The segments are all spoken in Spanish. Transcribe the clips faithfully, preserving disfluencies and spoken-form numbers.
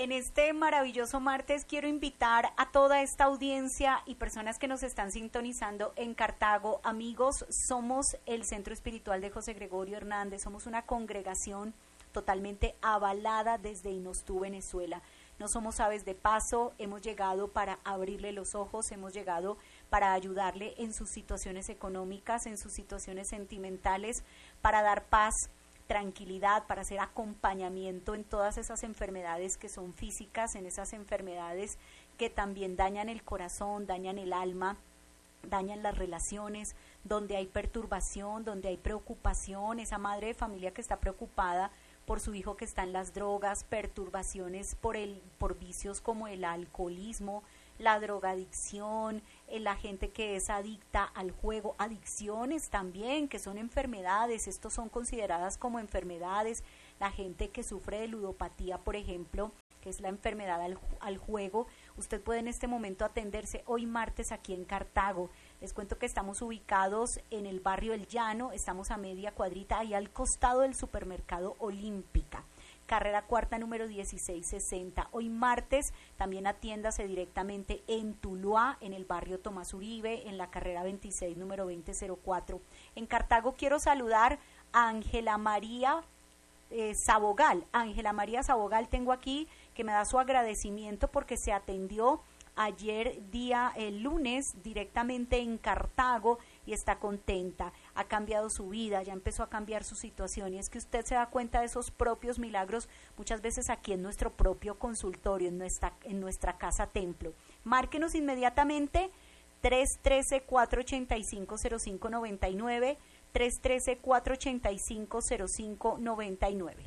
En este maravilloso martes quiero invitar a toda esta audiencia y personas que nos están sintonizando en Cartago. Amigos, somos el Centro Espiritual de José Gregorio Hernández, somos una congregación totalmente avalada desde Inostú, Venezuela. No somos aves de paso, hemos llegado para abrirle los ojos, hemos llegado para ayudarle en sus situaciones económicas, en sus situaciones sentimentales, para dar paz, tranquilidad, para hacer acompañamiento en todas esas enfermedades que son físicas, en esas enfermedades que también dañan el corazón, dañan el alma, dañan las relaciones, donde hay perturbación, donde hay preocupación, esa madre de familia que está preocupada por su hijo que está en las drogas, perturbaciones por el por vicios como el alcoholismo, la drogadicción, la gente que es adicta al juego, adicciones también, que son enfermedades, estos son consideradas como enfermedades, la gente que sufre de ludopatía, por ejemplo, que es la enfermedad al, al juego. Usted puede en este momento atenderse hoy martes aquí en Cartago. Les cuento que estamos ubicados en el barrio El Llano, estamos a media cuadrita, ahí al costado del supermercado Olímpica. Carrera cuarta número dieciséis sesenta. Hoy martes también atiéndase directamente en Tuluá, en el barrio Tomás Uribe, en la carrera veintiséis número veinte cero cuatro. En Cartago quiero saludar a Ángela María eh, Sabogal. Ángela María Sabogal tengo aquí, que me da su agradecimiento porque se atendió ayer día el lunes directamente en Cartago y está contenta, ha cambiado su vida, ya empezó a cambiar su situación, y es que usted se da cuenta de esos propios milagros muchas veces aquí en nuestro propio consultorio, en nuestra, en nuestra casa templo. Márquenos inmediatamente tres uno tres, cuatro ocho cinco, cero cinco nueve nueve, tres uno tres, cuatro ocho cinco, cero cinco nueve nueve.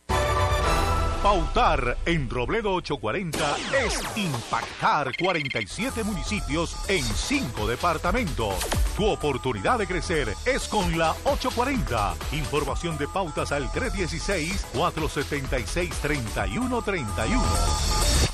Pautar en Robledo ochocientos cuarenta es impactar cuarenta y siete municipios en cinco departamentos. Tu oportunidad de crecer es con la ochocientos cuarenta. Información de pautas al tres uno seis, cuatro siete seis, tres uno tres uno.